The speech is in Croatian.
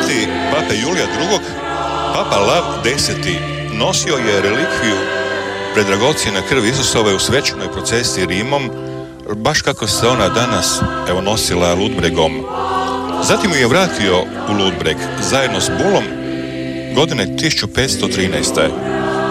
smrti pape Julija II. Papa Lav X nosio je relikviju predragocjene krvi Isusove u svečanoj procesiji Rimom, baš kako se ona danas nosila Ludbregom. Zatim ju je vratio u Ludbreg zajedno s bulom godine 1513.